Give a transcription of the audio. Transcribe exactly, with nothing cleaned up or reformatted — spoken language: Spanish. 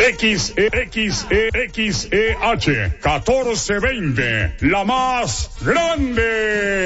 X, X, X, E, H, catorce veinte, la más grande.